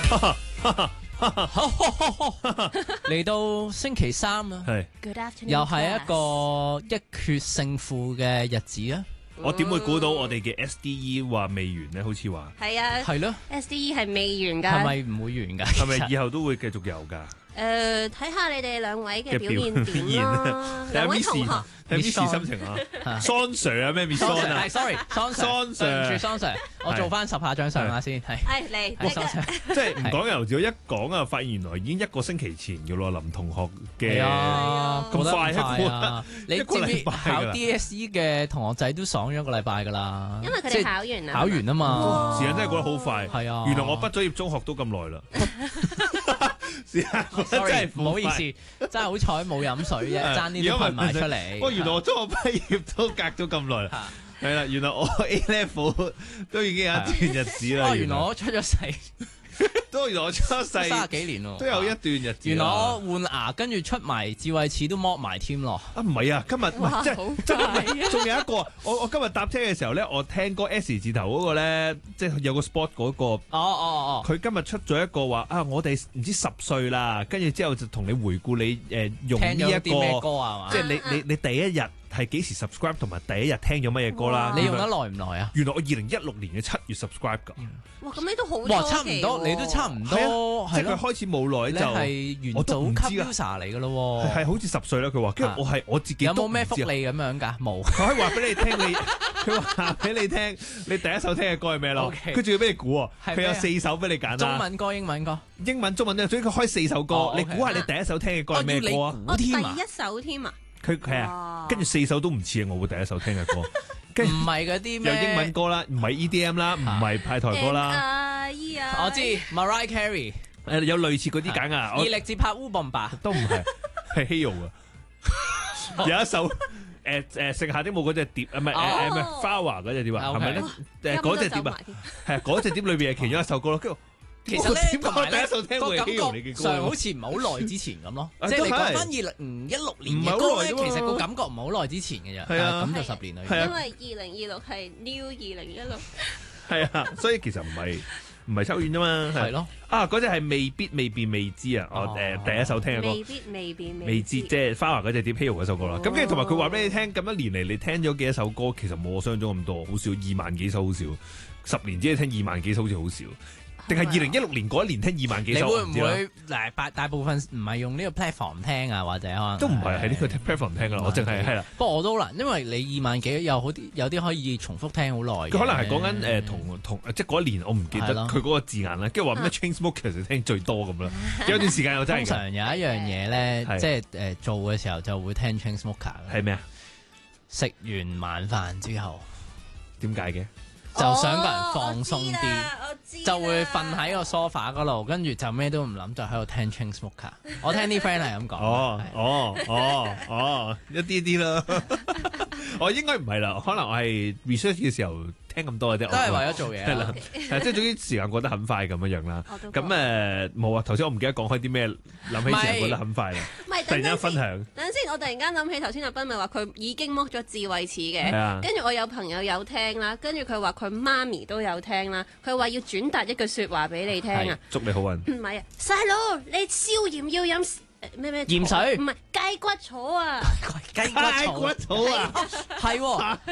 嚟到星期三啦，又係一個一決勝負嘅日子啊！ 我點會估到我哋嘅 SDE 話未完呢？好似話係啊， 係咯 SDE 係未完㗎， 係咪唔會完㗎？ 係咪以後都會繼續有㗎？ 睇下你哋兩位嘅表現點咯。兩位同學， 睇 Miss 心情啊，Son Sir 啊，咩 Miss Son 啊？ 係 sorry，Son Sir，對唔住 Son Sir，我做翻10下掌上下先，係。 嚟， Son Sir， 即係唔講又照，一講啊，發現原來已經1個星期前嘅咯，林同學嘅咁快啊！你知唔知考 DSE 嘅同學仔都爽咗1個禮拜㗎啦？ 因為佢哋考完啦， 考完啊嘛， 時間真係過得好快。 係啊， 原來我畢咗業中學都咁耐啦。 sorry，唔好意思，真係好彩冇飲水啫，爭啲都噴埋出嚟。 原來我中學畢業都隔咗咁耐啦。係啦，原來我 A level 都已經有一段日子啦。 原來我出咗世。 都原來我出世 30幾年咯， 都有一段日子。 原來我換牙，跟住出埋智慧齒都剝埋添咯。 啊，唔係啊，今日即係仲有一個。我今日搭車嘅時候咧，我聽歌 S 字頭嗰個咧，即係有個 sport 嗰個。佢今日出咗一個話啊，我哋唔知10歲啦，跟住之後就同你回顧你用呢一個咩歌啊嘛？ 即係你第一日係幾時 subscribe 同埋第一日聽咗乜嘢歌啦？ 你用得耐唔耐啊？ 原來我2016年嘅7月 subscribe 㗎。 哇，咁你都好哇，差唔多，你都差唔多， 即係佢開始冇耐就係元祖級 user 嚟㗎咯喎。 係好似10歲啦，佢話，跟住我自己有冇咩福利咁樣㗎？冇。 佢可以話俾你聽，佢話俾你聽，你第一首聽嘅歌係咩咯？佢仲要俾你估喎，佢有4首俾你揀啦。 中文歌、英文歌、 英文、中文都有，所以佢開4首歌，你估下你第一首聽嘅歌係咩歌啊？ 我第一首添啊！ 佢係啊，跟住4首都唔似我會第一首聽嘅歌， 唔係嗰啲咩？ 有英文歌啦，唔係 EDM 啦，唔係派台歌啦。 我知 Mariah Carey， 有類似嗰啲揀啊。 熱力節拍烏bomb吧， 都唔係，係 Hero 啊。有一首盛夏的舞嗰隻碟啊，唔係Flower 嗰隻碟啊，係咪咧？嗰隻碟啊，係啊，嗰隻碟裏邊係其中一首歌咯。跟住其實咧， 同埋第一首聽會 Hero 你嘅歌， 上好似唔係好耐之前咁咯。即係你講翻2016年嘅歌咧，其實個感覺唔係好耐之前嘅啫。係啊，咁就10年啦。 因為2026係 New 2016。 係啊，所以其實唔係秋遠啫嘛。 係咯。 啊，嗰隻係未必未變未知啊！我第一首聽嘅歌。 未必未變未知，即係花華嗰隻碟 Hero 嗰首歌啦。咁跟住同埋佢話俾你聽，咁多年嚟你聽咗幾多首歌？其實冇我想象中咁多，好少2萬幾首，好少。10年只係聽2萬幾首，好似好少。定係2016年嗰一年聽2萬幾首？ 你會唔會大部分唔係用呢個 platform 聽啊？或者可能都唔係喺呢個 platform 聽噶啦，我淨係啦。 不過我都難，因為你2萬幾有啲可以重複聽好耐。 佢可能係講緊同即係嗰一年，我唔記得佢嗰個字眼啦。跟住話咩 Chainsmokers 其實聽最多咁啦。有段時間我真係通常有一樣嘢咧，即係做嘅時候就會聽 Chainsmokers。 係咩啊？ 食完晚飯之後， 點解嘅？ 就想個人放鬆啲，就會瞓喺個 sofa 嗰度，跟住就咩都唔諗，就喺度聽 Chainsmokers。我聽啲 friend 係咁講。 一啲啦。我應該唔係啦，可能我係 research 嘅時候聽咁多嘅啫。 都係為咗做嘢。 係啦，即係總之時間過得很快咁樣樣啦。咁冇啊，頭先我唔記得講開啲咩，諗起時間過得很快啦。突然間分享。 等陣先，我突然間諗起頭先阿斌咪話佢已經剝咗智慧齒嘅，跟住我有朋友有聽啦，跟住佢話佢媽咪都有聽啦，佢話要轉達一句説話俾你聽啊。 祝你好運。 唔係啊，細佬，你消炎要飲咩鹽水？ 唔係雞骨草啊， 雞骨草啊，係喎。